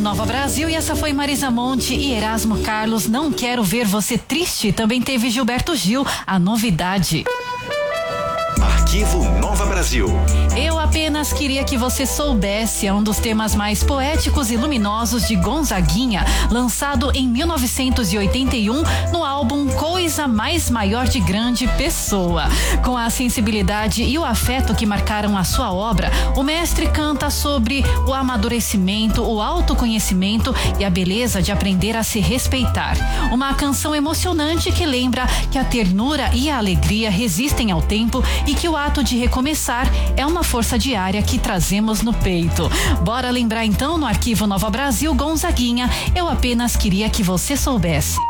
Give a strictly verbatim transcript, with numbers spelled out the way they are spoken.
Nova Brasil e essa foi Marisa Monte e Erasmo Carlos. Não quero ver você triste. Também teve Gilberto Gil, A Novidade. Arquivo Nova Brasil. Eu apenas queria que você soubesse, é um dos temas mais poéticos e luminosos de Gonzaguinha, lançado em mil novecentos e oitenta e um no álbum Coisa Mais Maior de Grande Pessoa. Com a sensibilidade e o afeto que marcaram a sua obra, o mestre canta sobre o amadurecimento, o autoconhecimento e a beleza de aprender a se respeitar. Uma canção emocionante que lembra que a ternura e a alegria resistem ao tempo e que o ato de recomeçar é uma força diária que trazemos no peito. Bora lembrar então no Arquivo Nova Brasil, Gonzaguinha, Eu Apenas Queria Que Você Soubesse.